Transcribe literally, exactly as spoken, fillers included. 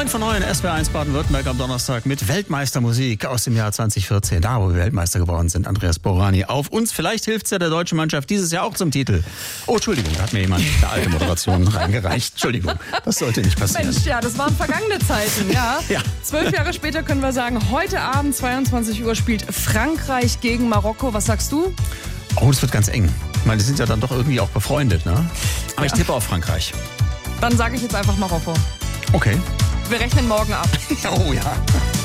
neun von neun, S W R eins Baden-Württemberg am Donnerstag mit Weltmeistermusik aus dem Jahr zwanzig vierzehn. Da, wo wir Weltmeister geworden sind, Andreas Borani auf uns. Vielleicht hilft es ja der deutschen Mannschaft dieses Jahr auch zum Titel. Oh, Entschuldigung, da hat mir jemand eine alte Moderation reingereicht. Entschuldigung, das sollte nicht passieren. Mensch, ja, das waren vergangene Zeiten, ja. Ja. Zwölf Jahre später können wir sagen, heute Abend, zweiundzwanzig Uhr, spielt Frankreich gegen Marokko. Was sagst du? Oh, das wird ganz eng. Ich meine, die sind ja dann doch irgendwie auch befreundet, ne? Aber ich Ja. tippe auf Frankreich. Dann sage ich jetzt einfach Marokko. Okay. Wir rechnen morgen ab. Oh ja.